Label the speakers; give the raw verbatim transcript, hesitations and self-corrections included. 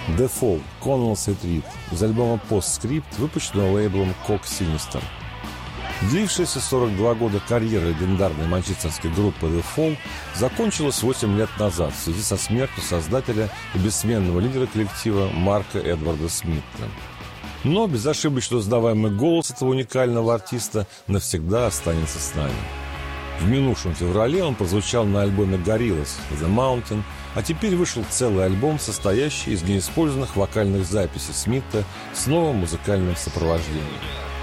Speaker 1: The Fall, Connells и Reed из альбома Postscript, выпущенного лейблом Cock Sinister. Длившаяся сорок два года карьера легендарной манчестерской группы The Fall закончилась восемь лет назад в связи со смертью создателя и бессменного лидера коллектива Марка Эдварда Смита. Но безошибочно узнаваемый голос этого уникального артиста навсегда останется с нами. В минувшем феврале он прозвучал на альбоме Gorillaz The Mountain, а теперь вышел целый альбом, состоящий из неиспользованных вокальных записей Смита с новым музыкальным сопровождением.